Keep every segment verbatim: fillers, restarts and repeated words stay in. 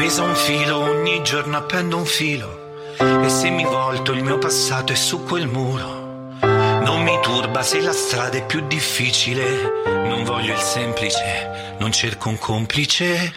appesa a un filo, ogni giorno appendo un filo, e se mi volto il mio passato è su quel muro. Non mi turba se la strada è più difficile, non voglio il semplice, non cerco un complice.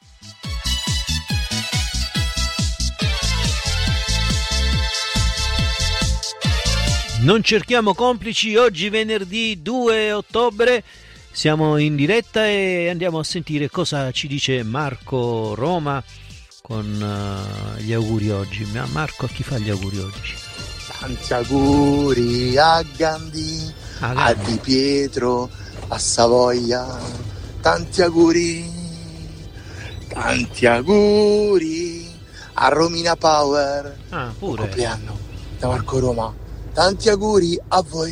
Non cerchiamo complici, oggi venerdì due ottobre siamo in diretta e andiamo a sentire cosa ci dice Marco Roma con uh, gli auguri oggi. Ma Marco, a chi fa gli auguri oggi? Tanti auguri a Gandhi, ah, a Di Pietro, a Savoia, tanti auguri, tanti auguri a Romina Power, ah, pure. compleanno da Marco Roma. Tanti auguri a voi.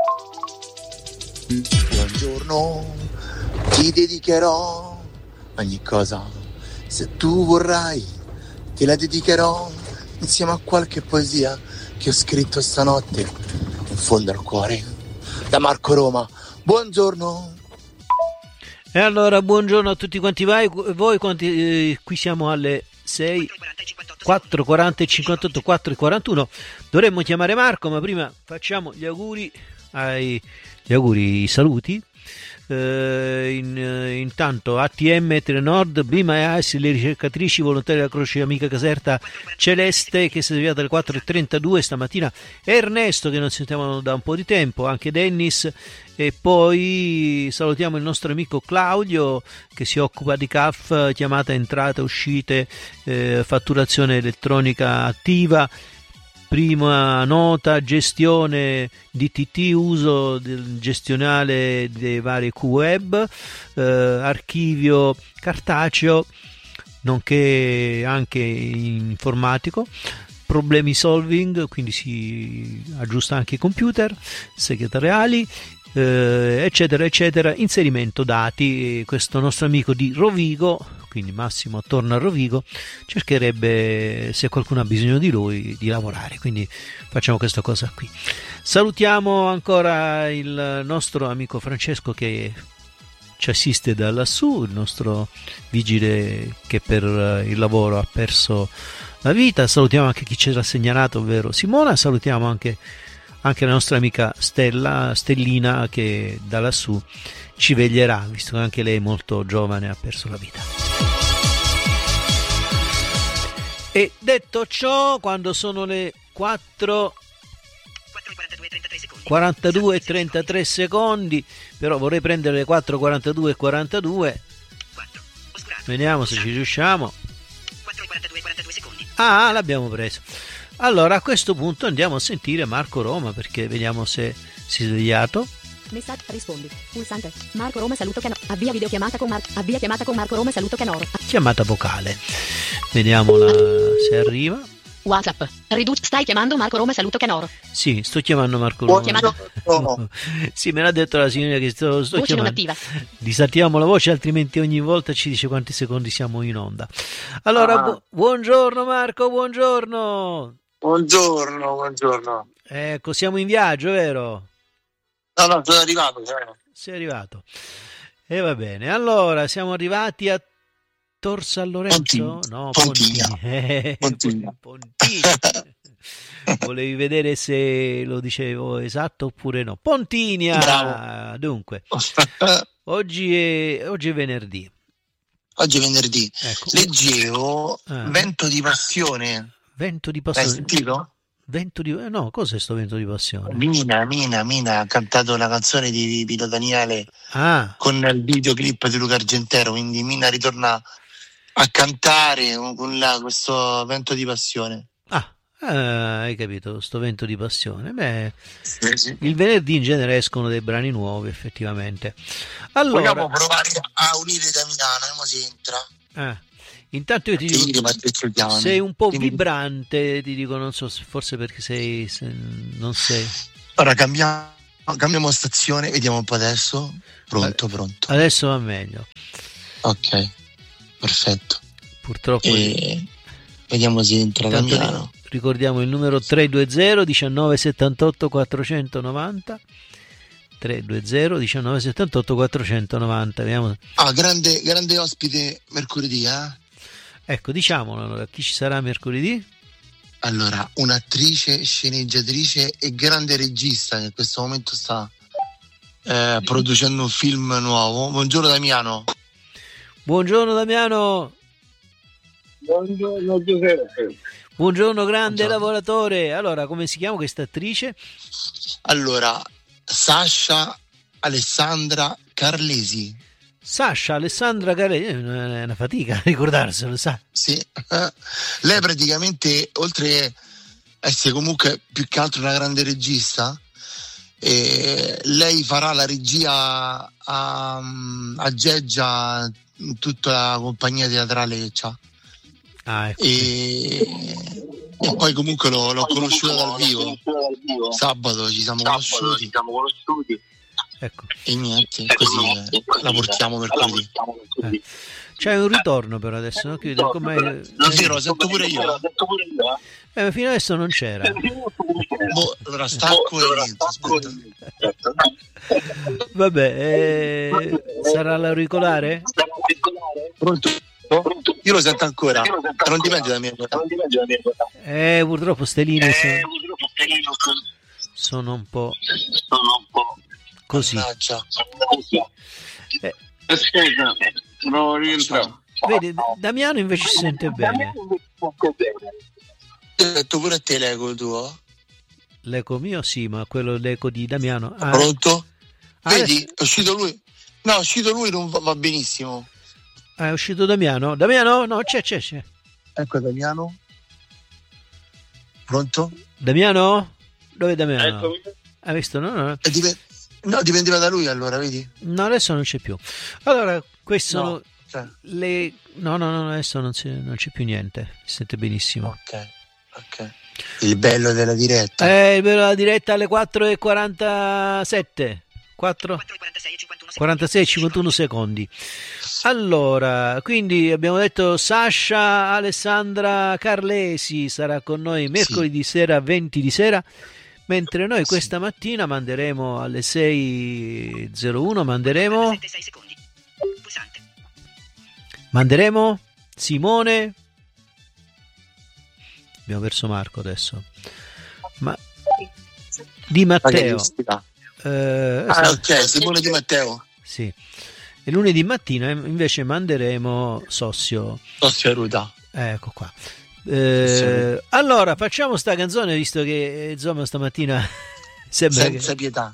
Buongiorno, ti dedicherò ogni cosa. Se tu vorrai, te la dedicherò insieme a qualche poesia che ho scritto stanotte in fondo al cuore. Da Marco Roma. Buongiorno. E allora, buongiorno a tutti quanti vai, voi quanti, eh, qui siamo alle sei, quattro, quaranta e cinquantotto, quattro e quarantuno. Dovremmo chiamare Marco, ma prima facciamo gli auguri, ai, gli auguri, i saluti. Eh, in, eh, intanto A T M Telenord, Blima e A S, le ricercatrici volontarie della Croce Amica Caserta Celeste, che si è svegliata alle quattro e trentadue stamattina, Ernesto, che non sentiamo da un po' di tempo, anche Dennis, e poi salutiamo il nostro amico Claudio, che si occupa di C A F, chiamata, entrate, uscite, eh, fatturazione elettronica attiva, prima nota, gestione D T T, uso del gestionale dei vari Q web, eh, archivio cartaceo, nonché anche informatico, problemi solving, quindi si aggiusta anche i computer, segretariali, eh, eccetera eccetera, inserimento dati. Questo nostro amico di Rovigo, quindi Massimo torna a Rovigo, cercherebbe, se qualcuno ha bisogno di lui, di lavorare, quindi facciamo questa cosa qui. Salutiamo ancora il nostro amico Francesco che ci assiste da lassù, il nostro vigile che per il lavoro ha perso la vita. Salutiamo anche chi ci ha segnalato, ovvero Simona. Salutiamo anche anche la nostra amica Stella, Stellina, che da lassù ci veglierà, visto che anche lei molto giovane ha perso la vita. E detto ciò, quando sono le quattro quarantadue e trentatré secondi, però vorrei prendere le quattro quarantadue e quarantadue, vediamo se ci riusciamo. Ah, l'abbiamo preso. Allora, a questo punto andiamo a sentire Marco Roma, perché vediamo se si è svegliato. Messaggio, rispondi, pulsante, Marco Roma saluto Canoro, avvia videochiamata con Mar- avvia chiamata con Marco Roma saluto Canoro. Chiamata vocale, vediamola se arriva. WhatsApp, riduci, stai chiamando Marco Roma saluto Canoro. Sì, sto chiamando Marco Roma. Chiamato... Oh. Sì, me l'ha detto la signora che sto, sto voce chiamando. non attiva. Disattiviamo la voce, altrimenti ogni volta ci dice quanti secondi siamo in onda. Allora, ah. bu- buongiorno Marco, buongiorno. Buongiorno, buongiorno. Ecco, siamo in viaggio, vero? No, no, sono arrivato. Cioè. Sei arrivato. E va bene. Allora, siamo arrivati a Tor San Lorenzo? Pontigna. No, Pontigna. Pontigna. Pontigna. Pontigna. Volevi vedere se lo dicevo esatto oppure no. Pontigna. Bravo. Dunque, oggi è, oggi è venerdì. Oggi è venerdì. Ecco. Leggevo ah. Vento di passione. Vento di L'hai passione. sentito? Vento di eh, no, cos'è sto vento di passione? Mina, Mina, Mina ha cantato la canzone di Vito Daniele Ah, con il videoclip di Luca Argentero, quindi Mina ritorna a cantare con la, questo Vento di passione. ah, ah, hai capito, sto vento di passione. Beh, Sì, sì. il venerdì in genere escono dei brani nuovi, effettivamente. Allora, Vogliamo provare a unire da Milano, vediamo se entra. ah, intanto io ti Sì, dico, ma adesso chiamami. sei un po' Dimmi. vibrante, ti dico, non so, forse perché sei, se- non sei. Ora cambiamo, cambiamo stazione, vediamo un po' adesso. Pronto, pronto. Adesso va meglio. Ok, perfetto. Purtroppo E vediamo se entra da intanto Milano. ricordiamo il numero tre due zero uno nove sette otto quattro nove zero, tre due zero uno nove sette otto quattro nove zero. Vediamo. Ah, grande, grande ospite mercoledì, eh? Ecco, diciamolo, allora, chi ci sarà mercoledì? Allora, un'attrice, sceneggiatrice e grande regista che in questo momento sta eh, producendo un film nuovo. Buongiorno Damiano. Buongiorno Damiano. Buongiorno Giuseppe. Buongiorno grande Buongiorno. lavoratore. Allora, come si chiama questa attrice? Allora, Sasha Alessandra Carlesi. Sasha Alessandra Carelli, è una, una fatica a ricordarselo, sa? Sì. Lei praticamente, oltre a essere comunque più che altro una grande regista, eh, lei farà la regia a, a Geggia in tutta la compagnia teatrale che c'ha. Ah, ecco. E, e poi comunque l'ho, l'ho conosciuta dal vivo. Sabato ci siamo conosciuti. Ecco. E niente, così eh, la portiamo mercoledì. Eh. C'è un ritorno però adesso, no? Che, com'è? Davvero, lo sento pure io. Eh, fino adesso non c'era. Boh, allora stacco e niente, aspetta. Vabbè, eh, sarà l'auricolare? Pronto? Io lo sento ancora, non dipende da me. Eh, purtroppo ste linee sono, sono un po' così. Mannaggia. Eh, Aspetta, provo a rientrare. vedi, Damiano invece si sente bene. Io ho detto pure a te l'eco tuo. L'eco mio sì, ma quello l'eco di Damiano. Ah, Pronto? ah, Vedi, adesso- è uscito lui. No, è uscito lui, non va, va benissimo. ah, è uscito Damiano. Damiano? No, c'è, c'è, c'è. Ecco Damiano. Pronto? Damiano? Dove è Damiano? Eccomi. Hai visto? No, no, E dip- no, dipendeva da lui allora, vedi? no, adesso non c'è più. Allora, queste sono No, cioè, le... No, no, no, adesso non, si- non c'è più niente. Si sente benissimo. ok, ok. Il bello della diretta. Eh, la diretta alle quattro e quarantasette. quattro? quarantasei e cinquantuno secondi. Allora, quindi abbiamo detto Sasha Alessandra Carlesi sarà con noi mercoledì sera venti di sera, mentre noi questa mattina manderemo alle sei e zero uno manderemo manderemo Simone. Abbiamo perso Marco adesso. Ma Di Matteo. Eh, Ah, ok, Simone Di Matteo. sì. E lunedì mattina invece manderemo Sossio. Sossio Ruta. Ecco qua. Eh, allora facciamo sta canzone, visto che insomma stamattina sembra Senza che... pietà.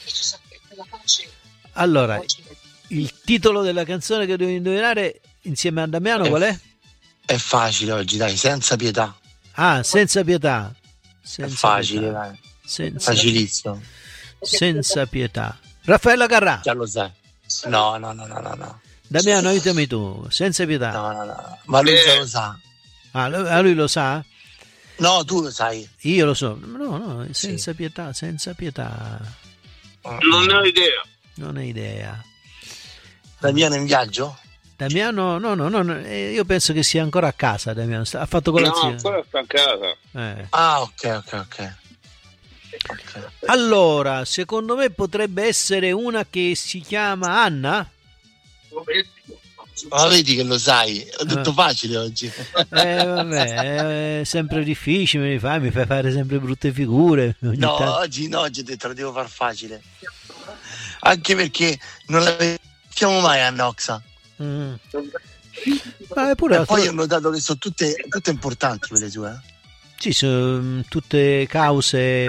Allora, il titolo della canzone che devo indovinare insieme a Damiano Eh. qual è? È facile oggi, dai, senza pietà. Ah, senza pietà. Senza È facile, pietà. dai. Senza, Facilissimo. senza pietà. Raffaella Carrà. Già lo sai. No, no, no, no, no, no. Damiano, aiutami tu. Senza pietà. No, no, no. Ma lui Eh. già lo sa. Ah, lui, ah, lui lo sa? No, tu lo sai. Io lo so. No, no, senza pietà, senza pietà. Non ne ho idea. Non hai idea. Damiano in viaggio? Damiano, no, no, no, no, eh, io penso che sia ancora a casa. Damiano sta- ha fatto No, colazione. ancora sta a casa. Eh. Ah, ok, ok, ok. Ok. Allora, secondo me potrebbe essere una che si chiama Anna. Ma vedi che lo sai, ho detto Eh. facile oggi. Eh, vabbè, è sempre difficile, mi fai, mi fai fare sempre brutte figure. ogni No, tanto. oggi no, oggi ho detto lo devo far facile. Anche perché non la mettiamo mai a Noxa. Mm. Ma eppure E l'altro- poi ho notato che sono tutte, tutte importanti quelle tue. Eh? sì, sono mm, tutte cause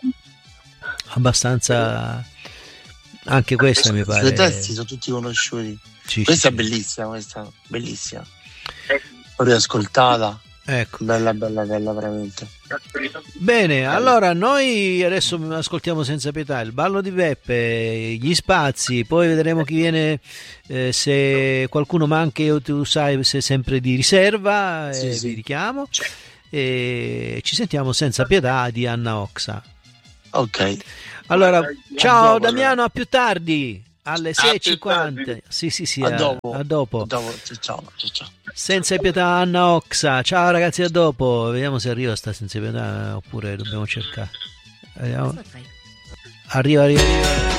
abbastanza. Anche questa mi I pare. suoi testi sono tutti conosciuti. Sì, Questa sì, è bellissima, questa bellissima. L'ho riascoltata, ecco. bella, bella, bella, veramente. Bene, allora noi adesso ascoltiamo Senza Pietà, il ballo di Beppe, gli spazi, poi vedremo chi viene, eh, se qualcuno manca, io tu sai se è sempre di riserva, Sì, eh, sì. vi richiamo, e ci sentiamo Senza Pietà di Anna Oxa. Ok. Allora, ciao dopo, Damiano, a più tardi, alle sei e più cinquanta. tardi. Sì, sì, sì, A a, dopo. a dopo. Dopo, ciao, ciao, ciao, ciao. Senza Pietà Anna Oxa. Ciao ragazzi, a dopo. Vediamo se arriva sta Senza Pietà oppure dobbiamo cercare. Vediamo. Arriva, arriva.